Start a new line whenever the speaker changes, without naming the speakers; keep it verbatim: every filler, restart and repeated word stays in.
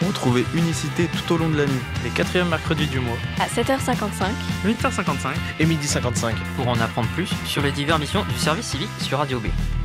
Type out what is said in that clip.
Retrouvez Unicité tout au long de l'année.
Les quatrièmes mercredis du mois.
À sept heures cinquante-cinq.
huit heures cinquante-cinq.
Et midi cinquante-cinq.
Pour en apprendre plus sur les diverses missions du service civique sur Radio B.